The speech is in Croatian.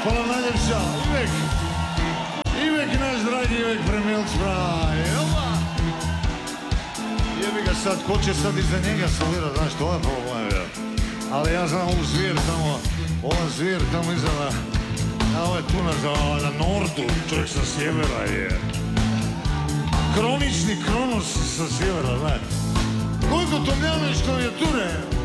Hvala najljepša, Ivek naš dragi Ivek Premilc, jebi ga sad, ko će sad iza njega solirat, znaš, to je problem, ali ja znam ovu zvijer tamo, ova zvijer tamo iza ovo je tu na nordu, čovjek sa sjevera je. Kronični Kronos sa sjevera, znaš. Koliko Tomljanović klavijature,